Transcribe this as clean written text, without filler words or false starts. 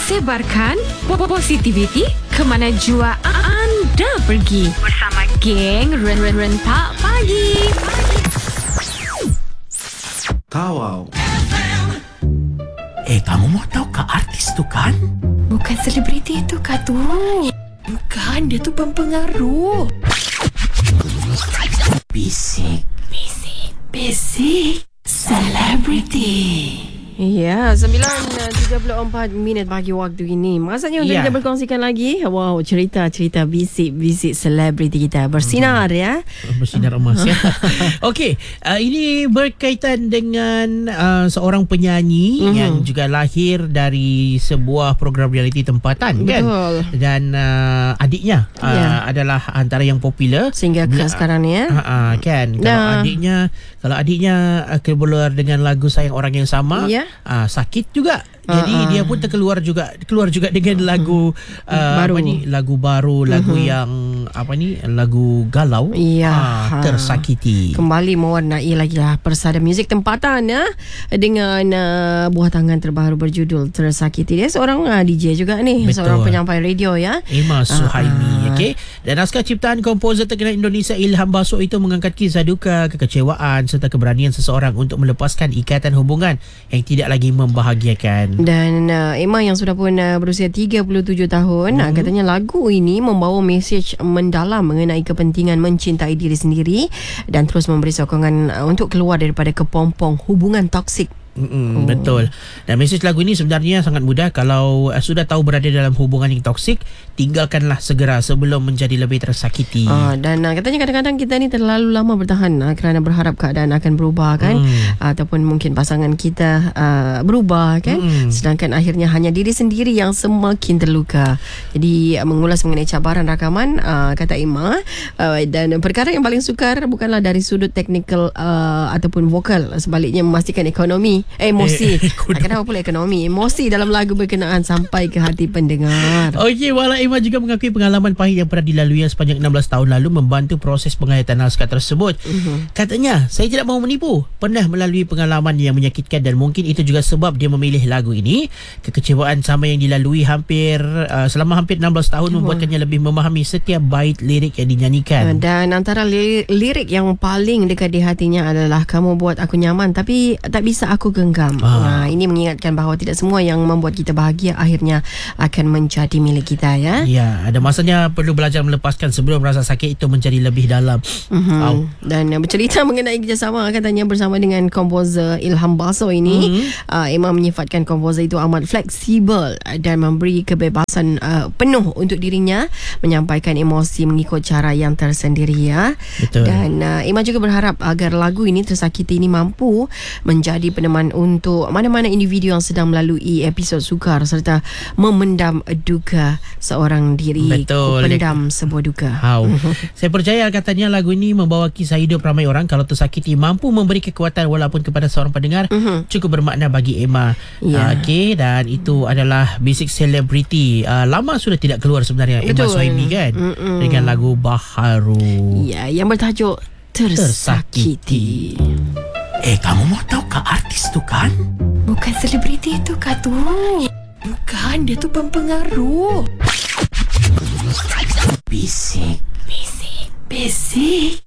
Sebarkan positivity ke mana jua anda pergi bersama geng Rentak Pagi. Tawau. Kamu mau tahu kah artis tu kan? Bukan selebriti itu kah tu? Bukan, dia tu pempengaruh. Bisik Celebrity. Ya, 9.34 minit pagi waktu ini. Masanya untuk kita berkongsikan lagi. Wow, cerita-cerita bisik-bisik selebriti kita. Bersinar ya. Bersinar emas ya. Okey, ini berkaitan dengan seorang penyanyi yang juga lahir dari sebuah program reality tempatan. Betul. Kan? Dan adiknya adalah antara yang popular Sehingga ke sekarang ni ya. Kan. Kalau adiknya keluar dengan lagu Sayang Orang Yang Sama, sakit juga. Jadi dia pun keluar juga dengan lagu baru. Lagu baru, lagu yang lagu galau. Tersakiti. Kembali mewarnai lagi lah persada muzik tempatan ya, dengan buah tangan terbaru berjudul Tersakiti. Dia seorang DJ juga ni. Betul. Seorang penyampai radio ya. Emma Suhaimi. Okay. Dan naskah ciptaan komposer terkenal Indonesia Ilham Baso itu mengangkat kisah duka, kekecewaan serta keberanian seseorang untuk melepaskan ikatan hubungan yang tidak lagi membahagiakan. Dan Emma yang sudah pun berusia 37 tahun, katanya lagu ini membawa mesej mendalam mengenai kepentingan mencintai diri sendiri dan terus memberi sokongan untuk keluar daripada kepompong hubungan toksik. Betul. Dan mesej lagu ini sebenarnya sangat mudah. Kalau sudah tahu berada dalam hubungan yang toksik, tinggalkanlah segera sebelum menjadi lebih tersakiti. Dan katanya kadang-kadang kita ni terlalu lama bertahan kerana berharap keadaan akan berubah kan, ataupun mungkin pasangan kita berubah kan, sedangkan akhirnya hanya diri sendiri yang semakin terluka. Jadi mengulas mengenai cabaran rakaman, kata Emma, dan perkara yang paling sukar bukanlah dari sudut teknikal ataupun vokal, sebaliknya memastikan emosi kenapa pula ekonomi, emosi dalam lagu berkenaan sampai ke hati pendengar. Okey, walau Emma juga mengakui pengalaman pahit yang pernah dilalui sepanjang 16 tahun lalu membantu proses penghayatan naskah tersebut. Katanya, saya tidak mahu menipu, pernah melalui pengalaman yang menyakitkan dan mungkin itu juga sebab dia memilih lagu ini. Kekecewaan sama yang dilalui selama hampir 16 tahun membuatkannya lebih memahami setiap bait lirik yang dinyanyikan. Dan antara lirik yang paling dekat di hatinya adalah kamu buat aku nyaman tapi tak bisa aku genggam. Ini mengingatkan bahawa tidak semua yang membuat kita bahagia akhirnya akan menjadi milik kita ya. Ya, ada masanya perlu belajar melepaskan sebelum rasa sakit itu menjadi lebih dalam. Dan bercerita mengenai kerjasama katanya bersama dengan komposer Ilham Baso ini, Emma menyifatkan komposer itu amat fleksibel dan memberi kebebasan penuh untuk dirinya menyampaikan emosi mengikut cara yang tersendiri ya. Betul. Dan Emma juga berharap agar lagu ini Tersakiti ini mampu menjadi peneman untuk mana-mana individu yang sedang melalui episod sukar serta memendam duka seorang diri. Betul. Pendam sebuah duka. Saya percaya katanya lagu ini membawa kisah hidup ramai orang. Kalau tersakiti mampu memberi kekuatan walaupun kepada seorang pendengar, cukup bermakna bagi Emma. Okey, dan itu adalah Basic Celebrity. Lama sudah tidak keluar sebenarnya. Emma Suhaimi kan, dengan lagu baharu yang bertajuk Tersakiti. Kamu mau tahu kah artis tu kan? Bukan selebriti itu kah tu? Bukan, dia tu pempengaruh. Bisik